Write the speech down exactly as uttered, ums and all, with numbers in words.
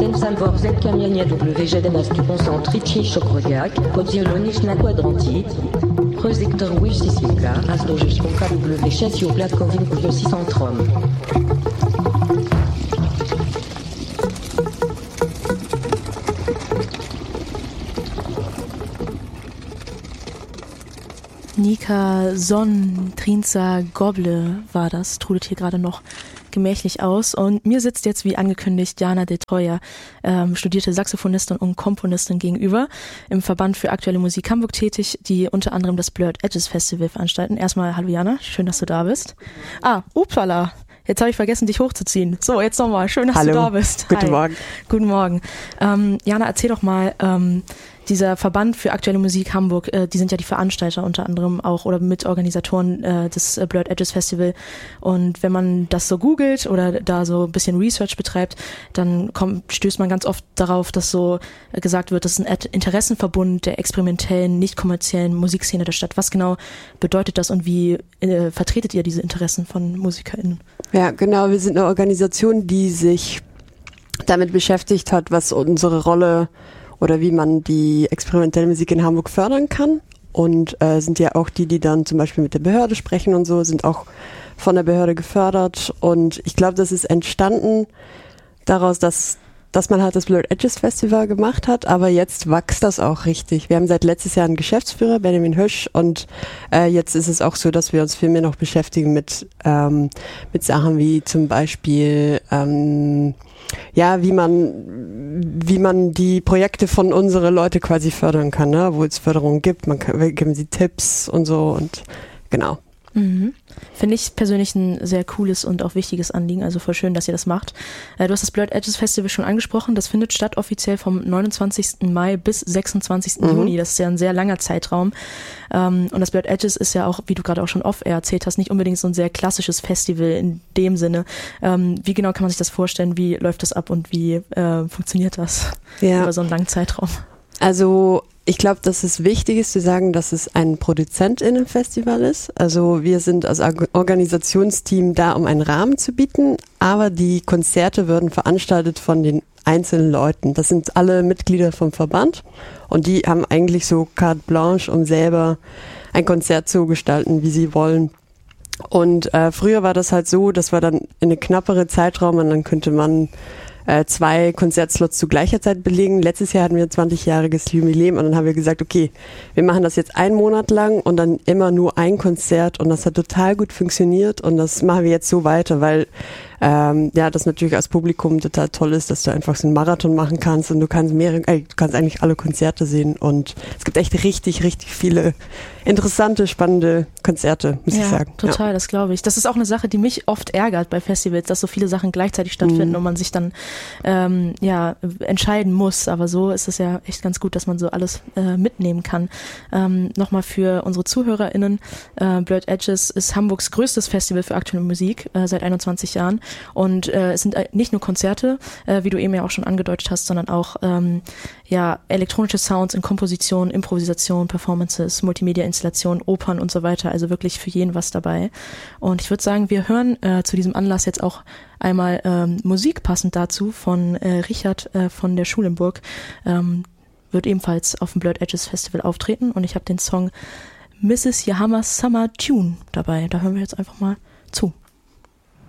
ten sam vorzet kamienia W jeden astu koncentrici szokrowiak, podzieloniczna kwadrantit, projektor łysisilka, as dożyszczonka W sześć oplatkowin kusiosisantrom. Nika Sonn, Trinza Goble war das, trudelt hier gerade noch gemächlich aus. Und mir sitzt jetzt, wie angekündigt, Jana de Troyer, ähm, studierte Saxophonistin und Komponistin gegenüber, im Verband für aktuelle Musik Hamburg tätig, die unter anderem das Blurred Edges Festival veranstalten. Erstmal, hallo Jana, schön, dass du da bist. Ah, upala, jetzt habe ich vergessen, dich hochzuziehen. So, jetzt nochmal, schön, dass hallo. du da bist. Guten Hi. Morgen. Guten Morgen. Ähm, Jana, erzähl doch mal, ähm, dieser Verband für aktuelle Musik Hamburg, äh, die sind ja die Veranstalter unter anderem auch oder Mitorganisatoren äh, des äh, Blurred Edges Festival. Und wenn man das so googelt oder da so ein bisschen Research betreibt, dann kommt, stößt man ganz oft darauf, dass so äh, gesagt wird, das ist ein Interessenverbund der experimentellen, nicht kommerziellen Musikszene der Stadt. Was genau bedeutet das und wie äh, vertretet ihr diese Interessen von MusikerInnen? Ja, genau. Wir sind eine Organisation, die sich damit beschäftigt hat, was unsere Rolle oder wie man die experimentelle Musik in Hamburg fördern kann. Und äh, sind ja auch die, die dann zum Beispiel mit der Behörde sprechen und so, sind auch von der Behörde gefördert. Und ich glaube, das ist entstanden daraus, dass, dass man halt das Blurred Edges Festival gemacht hat, aber jetzt wächst das auch richtig. Wir haben seit letztes Jahr einen Geschäftsführer, Benjamin Hösch, und äh, jetzt ist es auch so, dass wir uns viel mehr noch beschäftigen mit, ähm, mit Sachen wie zum Beispiel ähm, ja, wie man, wie man die Projekte von unseren Leute quasi fördern kann, ne? Wo es Förderung gibt, man kann, wir geben sie Tipps und so und genau. Mhm. Finde ich persönlich ein sehr cooles und auch wichtiges Anliegen, also voll schön, dass ihr das macht. Äh, du hast das Blurred Edges Festival schon angesprochen, das findet statt offiziell vom neunundzwanzigsten Mai bis sechsundzwanzigsten Mhm. Juni, das ist ja ein sehr langer Zeitraum. Ähm, und das Blurred Edges ist ja auch, wie du gerade auch schon off-air erzählt hast, nicht unbedingt so ein sehr klassisches Festival in dem Sinne. Ähm, wie genau kann man sich das vorstellen, wie läuft das ab und wie äh, funktioniert das Ja. über so einen langen Zeitraum? Also ich glaube, dass es wichtig ist zu sagen, dass es ein ProduzentInnen-Festival ist. Also wir sind als Organisationsteam da, um einen Rahmen zu bieten, aber die Konzerte werden veranstaltet von den einzelnen Leuten. Das sind alle Mitglieder vom Verband und die haben eigentlich so carte blanche, um selber ein Konzert zu gestalten, wie sie wollen. Und äh, früher war das halt so, das war dann in eine knappere Zeitraum und dann könnte man äh, zwei Konzertslots zu gleicher Zeit belegen. Letztes Jahr hatten wir ein zwanzigjähriges Jubiläum und dann haben wir gesagt, okay, wir machen das jetzt einen Monat lang und dann immer nur ein Konzert und das hat total gut funktioniert und das machen wir jetzt so weiter, weil ähm, ja, das natürlich als Publikum total toll ist, dass du einfach so einen Marathon machen kannst und du kannst mehrere, äh, du kannst eigentlich alle Konzerte sehen und es gibt echt richtig, richtig viele interessante, spannende Konzerte, muss ja, ich sagen. Total, ja. Das glaube ich. Das ist auch eine Sache, die mich oft ärgert bei Festivals, dass so viele Sachen gleichzeitig stattfinden Mhm. und man sich dann ähm, ja entscheiden muss. Aber so ist es ja echt ganz gut, dass man so alles äh, mitnehmen kann. Ähm, Nochmal für unsere ZuhörerInnen, äh, Blurred Edges ist Hamburgs größtes Festival für aktuelle Musik äh, seit einundzwanzig Jahren und äh, es sind nicht nur Konzerte, äh, wie du eben ja auch schon angedeutet hast, sondern auch ähm, ja elektronische Sounds in Komposition, Improvisation, Performances, Multimedia-Installationen, Opern und so weiter. Also wirklich für jeden was dabei. Und ich würde sagen, wir hören äh, zu diesem Anlass jetzt auch einmal ähm, Musik passend dazu von äh, Richard äh, von der Schulenburg. Ähm, wird ebenfalls auf dem Blurred Edges Festival auftreten und ich habe den Song Missus Yahama Summer Tune dabei. Da hören wir jetzt einfach mal zu.